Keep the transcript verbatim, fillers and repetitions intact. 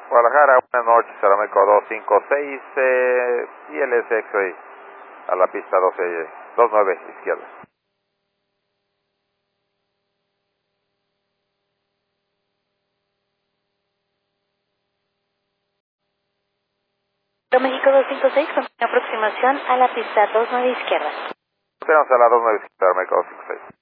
Guadalajara, buenas noches, Aeroméxico dos cinco seis eh, y el S X a la pista doce, veintinueve izquierda. Aeroméxico dos cinco seis, con aproximación a la pista veintinueve izquierda. Tenemos a la veintinueve izquierda, Aeroméxico dos cinco seis.